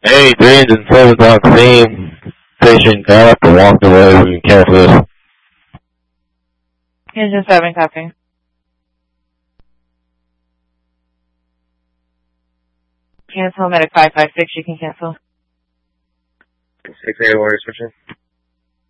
Hey, 3 engine 7 on scene. Patient got up and walked away. We can cancel this. Engine 7, copy. Cancel, medic 556, you can cancel. 6A warrior switching.